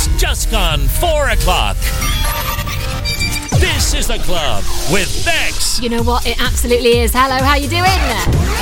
It's just gone 4 o'clock. This is The Club with Bex. You know what? It absolutely is. Hello, how you doing?